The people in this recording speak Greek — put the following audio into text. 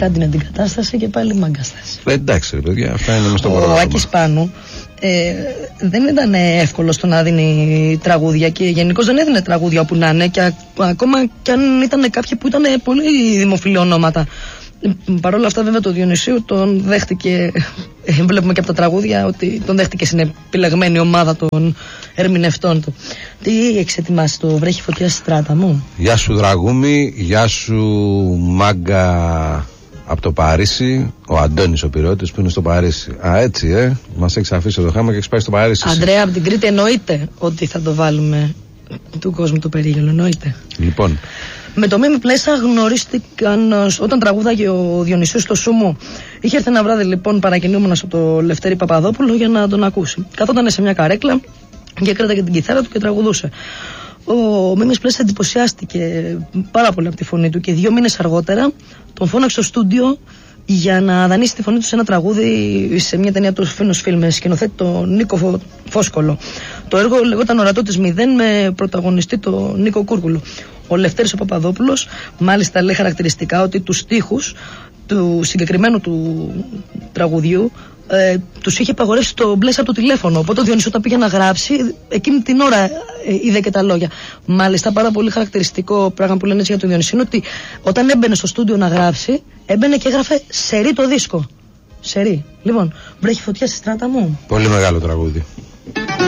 την αντικατάσταση και πάλι μαγκαστάση. Εντάξει, ρε παιδιά, αυτά είναι μες στο πρόγραμμα. Ο Άκης Πάνου δεν ήταν εύκολο στο να δίνει τραγούδια και γενικώς δεν έδινε τραγούδια όπου να είναι, και ακόμα κι αν ήταν κάποιοι που ήταν πολύ δημοφιλή ονόματα. Παρ' όλα αυτά, βέβαια, το Διονυσίου τον δέχτηκε. Βλέπουμε και από τα τραγούδια ότι τον δέχτηκε στην επιλεγμένη ομάδα των ερμηνευτών του. Τι έχεις ετοιμάσει, το βρέχει φωτιά στη στράτα μου? Γεια σου Δραγούμη, γεια σου μάγκα από το Παρίσι, ο Αντώνης ο Πυρώτης που είναι στο Παρίσι. Α, έτσι, μας έχεις αφήσει το χάμα και έχεις πάει στο Παρίσι. Ανδρέα, από την Κρήτη εννοείται ότι θα το βάλουμε του κόσμου το περίγελο, εννοείται. Λοιπόν. Με το Μίμη Πλέσσα γνωρίστηκαν όταν τραγούδαγε ο Διονυσίος στο Σούμου. Είχε έρθει ένα βράδυ λοιπόν παρακινούμενος από το Λευτέρη Παπαδόπουλο για να τον ακούσει. Καθόταν σε μια καρέκλα και κράταγε την κιθάρα του και τραγουδούσε. Ο Μίμης Πλέσσα εντυπωσιάστηκε πάρα πολύ από τη φωνή του και 2 μήνες αργότερα τον φώναξε στο στούντιο για να δανείσει τη φωνή του σε ένα τραγούδι σε μια ταινία του Φίνος Φίλμε, σκηνοθέτη τον Νίκο Φόσκολο. Το έργο λεγόταν Ορατό της Μηδέν με πρωταγωνιστή τον Νίκο Κούρκουλου. Ο Λευτέρης ο Παπαδόπουλος μάλιστα λέει χαρακτηριστικά ότι τους στίχους του συγκεκριμένου του τραγουδιού τους είχε απαγορεύσει το Μπλέσσα από το τηλέφωνο. Οπότε ο Διονυσίου όταν πήγε να γράψει, εκείνη την ώρα είδε και τα λόγια. Μάλιστα, πάρα πολύ χαρακτηριστικό πράγμα που λένε έτσι για τον Διονυσίου είναι ότι όταν έμπαινε στο στούντιο να γράψει, έμπαινε και έγραφε σερί το δίσκο. Σερί. Λοιπόν, βρέχει φωτιά στη στράτα μου. Πολύ μεγάλο τραγούδι.